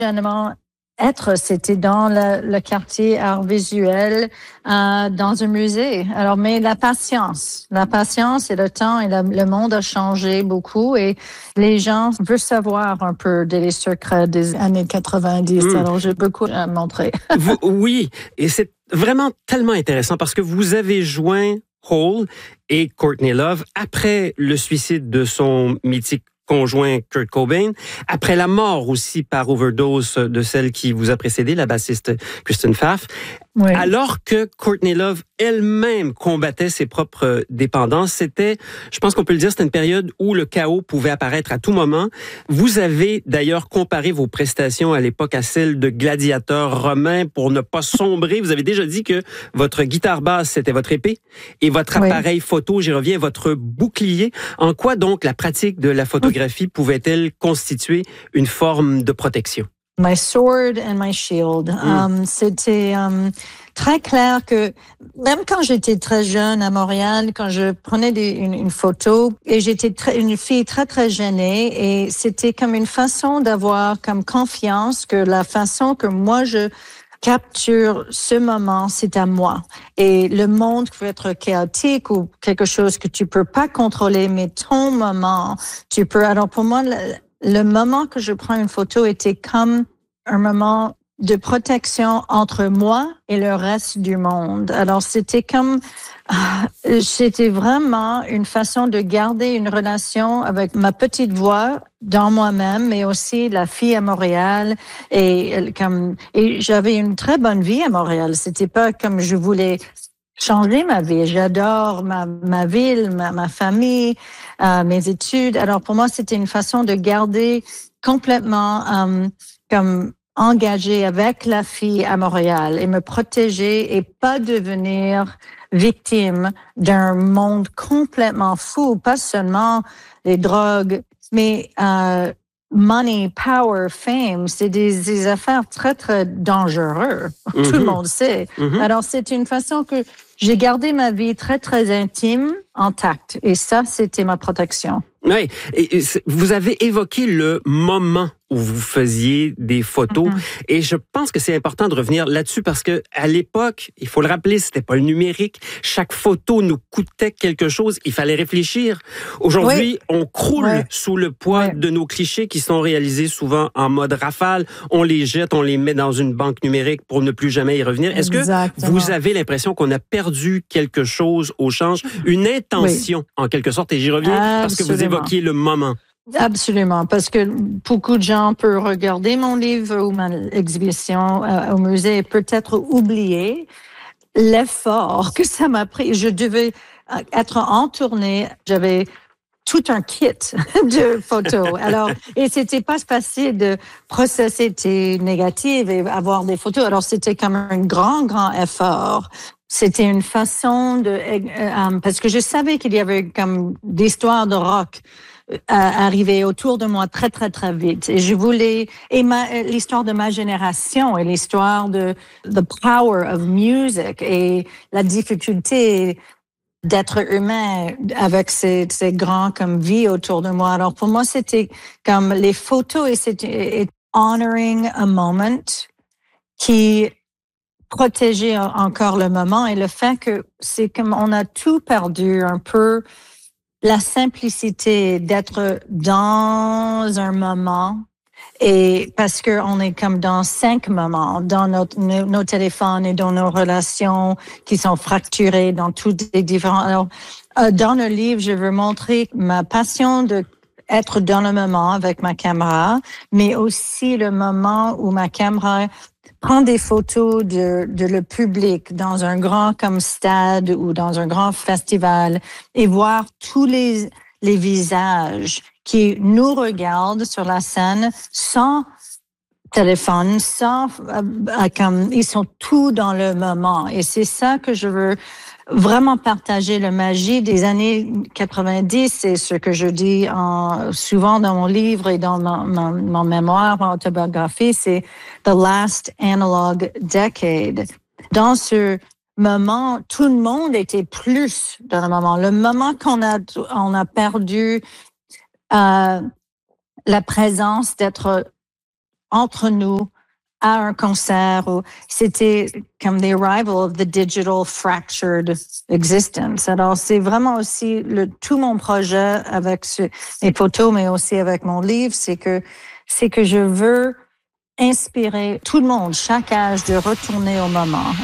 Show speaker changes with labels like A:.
A: généralement c'était dans le quartier art visuel, dans un musée. Alors, mais la patience et le temps et le monde a changé beaucoup et les gens veulent savoir un peu des secrets des années 90. Alors, j'ai beaucoup à montrer.
B: Oui, et c'est vraiment tellement intéressant parce que vous avez joint Hole et Courtney Love après le suicide de son mythique conjoint Kurt Cobain, après la mort aussi par overdose de celle qui vous a précédé, la bassiste Kristen Pfaff,
A: oui.
B: Alors que Courtney Love elle-même combattait ses propres dépendances. C'était, je pense qu'on peut le dire, c'était une période où le chaos pouvait apparaître à tout moment. Vous avez d'ailleurs comparé vos prestations à l'époque à celles de gladiateurs romains pour ne pas sombrer. Vous avez déjà dit que votre guitare basse, c'était votre épée et votre appareil photo, j'y reviens, votre bouclier. En quoi donc la pratique de la photographie pouvait-elle constituer une forme de protection?
A: My sword and my shield. C'était très clair que même quand j'étais très jeune à Montréal, quand je prenais une photo, et j'étais une fille très, très gênée, et c'était comme une façon d'avoir comme confiance que la façon que moi je capture ce moment, c'est à moi. Et le monde peut être chaotique ou quelque chose que tu peux pas contrôler, mais ton moment, tu peux. Alors pour moi, le moment que je prends une photo était comme un moment de protection entre moi et le reste du monde. Alors, c'était vraiment une façon de garder une relation avec ma petite voix dans moi-même, mais aussi la fille à Montréal. Et j'avais une très bonne vie à Montréal. C'était pas comme je voulais changer ma vie. J'adore ma ville, ma famille, mes études. Alors, pour moi, c'était une façon de garder complètement comme engagée avec la fille à Montréal et me protéger et pas devenir victime d'un monde complètement fou, pas seulement les drogues, mais money, power, fame, c'est des affaires très, très dangereuses. Tout le monde sait. Alors, c'est une façon que j'ai gardé ma vie très, très intime, intacte. Et ça, c'était ma protection.
B: Oui, et vous avez évoqué le moment où vous faisiez des photos et je pense que c'est important de revenir là-dessus parce que à l'époque, il faut le rappeler, c'était pas le numérique, chaque photo nous coûtait quelque chose, il fallait réfléchir. Aujourd'hui, on croule sous le poids de nos clichés qui sont réalisés souvent en mode rafale, on les jette, on les met dans une banque numérique pour ne plus jamais y revenir. Est-ce que vous avez l'impression qu'on a perdu quelque chose au change, une intention en quelque sorte, et j'y reviens parce que vous évoquiez le moment?
A: Absolument, parce que beaucoup de gens peuvent regarder mon livre ou ma exhibition au musée et peut-être oublier l'effort que ça m'a pris. Je devais être en tournée, j'avais tout un kit de photos. Alors, et c'était pas facile de processer tes négatives et avoir des photos. Alors, c'était comme un grand effort. C'était une façon parce que je savais qu'il y avait comme d'histoires de rock arriver autour de moi très, très, très vite. Et je voulais, l'histoire de ma génération et l'histoire de the power of music et la difficulté d'être humain avec ces grands comme vie autour de moi. Alors pour moi, c'était comme les photos et c'était honoring a moment qui protégeait encore le moment et le fait que c'est comme on a tout perdu un peu. La simplicité d'être dans un moment et parce que on est comme dans 5 moments dans nos téléphones et dans nos relations qui sont fracturées dans tous les différents. Alors, dans le livre, je veux montrer ma passion de être dans le moment avec ma caméra, mais aussi le moment où ma caméra prendre des photos de le public dans un grand comme stade ou dans un grand festival et voir tous les visages qui nous regardent sur la scène sans téléphone, sans comme ils sont tous dans le moment. Et c'est ça que je veux vraiment partager, la magie des années 90. C'est ce que je dis souvent dans mon livre et dans mon mémoire, mon autobiographie, c'est The Last Analog Decade. Dans ce moment, tout le monde était plus dans le moment. Le moment qu'on a perdu la présence d'être entre nous à un concert. C'était comme the arrival of the digital fractured existence. Alors, c'est vraiment aussi tout mon projet avec les photos, mais aussi avec mon livre, c'est que je veux inspirer tout le monde, chaque âge, de retourner au moment.